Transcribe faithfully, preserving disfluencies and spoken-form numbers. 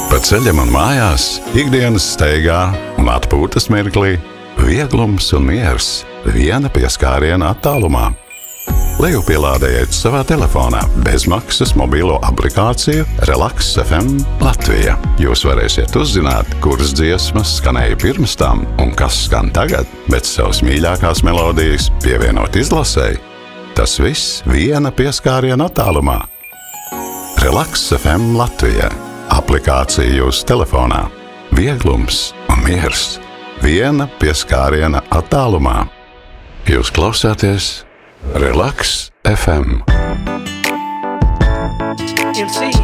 Pa ceļam un mājās, ikdienas steigā un atpūtas mirklī, vieglums un miers viena pieskāriena attālumā. Lejupielādējiet savā telefonā bezmaksas mobilo aplikāciju Relax F M Latvija. Jūs varēsiet uzzināt, kuras dziesmas skanēja pirms tam un kas skan tagad, bet savas mīļākās melodijas pievienot izlasēji. Tas viss viena pieskāriena attālumā. Relax F M Latvija. Aplikācija jūsu telefonā. Vieglums un miers. Viena pieskāriena attālumā. Jūs klausāties Relax F M. You'll see.